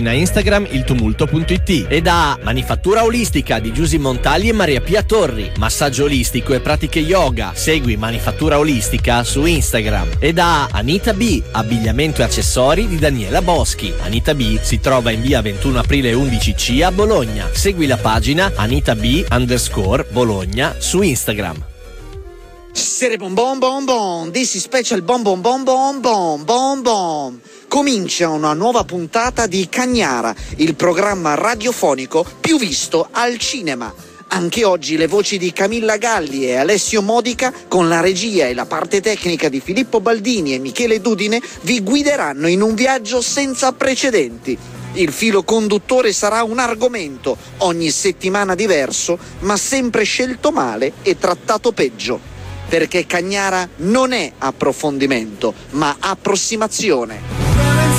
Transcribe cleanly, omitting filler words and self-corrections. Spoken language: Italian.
Instagram iltumulto.it e da Manifattura Olistica di Giusy Montagli e Maria Pia Torri, massaggio olistico e pratiche yoga. Segui Manifattura Olistica su Instagram. E da Anita B, abbigliamento e accessori di Daniela Boschi. Anita B si trova in via 21 aprile 11C a Bologna. Segui la pagina AnitaB_Bologna su Instagram. Sere bom bom bom bom, this is special bom bom bom bom bom bom bom. Comincia una nuova puntata di Cagnara, il programma radiofonico più visto al cinema. Anche oggi le voci di Camilla Galli e Alessio Modica, con la regia e la parte tecnica di Filippo Baldini e Michele Dudine, vi guideranno in un viaggio senza precedenti. Il filo conduttore sarà un argomento, ogni settimana diverso, ma sempre scelto male e trattato peggio. Perché Cagnara non è approfondimento, ma approssimazione.